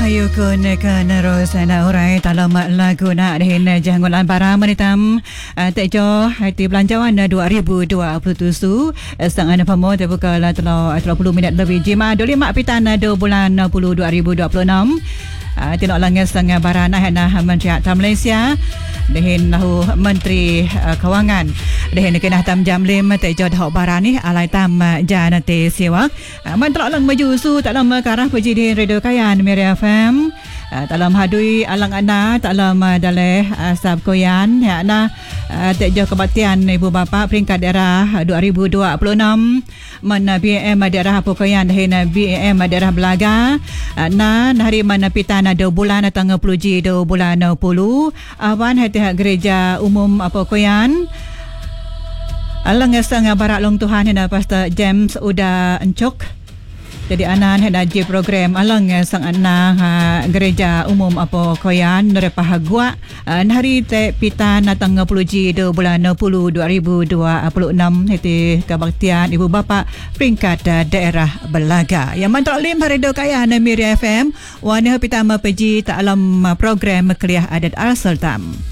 hayukun kaneros na orai dalam lagu nak dihin janggulan para menitam tejo hati belanjawan 2027 setengah pemo terbuka lah 30 minit lebih jima 25 pitan 2 bulan 10 2026 tinok langit setengah barana hana Menteri Malaysia dihin lahu Menteri Kewangan dihin kena tam jam 5 tejo dah barani alai tam janate siwa mentelok lang maju su tak lama karah puji di Radio Kayan Mira FM dalam hadui alang ana dalam daleh sab koyan ya na tejo kebaktian ibu bapa peringkat daerah 2026 mana BAM daerah Pokoyan dihin BAM daerah Belaga na hari mana pitan 2 bulan tanggal 10 2 bulan 10 awan hati gereja umum Pokoyan alang setengah barat long Tuhan hena Pastor James udah encok jadi anan hena je program alang sang ana gereja umum Pokoyan repahagua hari te pitan tanggal 10 2 bulan 10 2026 heti kebaktian ibu bapa peringkat daerah Belaga yang mantrok lim Radio Kayan Mira FM wana pitama peji tak alam program Kuliah Adat Al-Sultan.